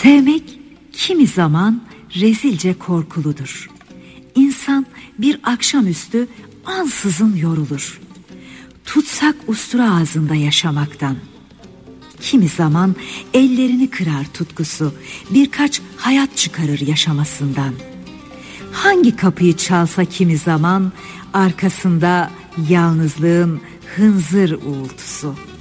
Sevmek kimi zaman rezilce korkuludur. İnsan bir akşamüstü ansızın yorulur. Tutsak ustura ağzında yaşamaktan. Kimi zaman ellerini kırar tutkusu, birkaç hayat çıkarır yaşamasından. Hangi kapıyı çalsa kimi zaman, arkasında yalnızlığın hınzır uğultusu.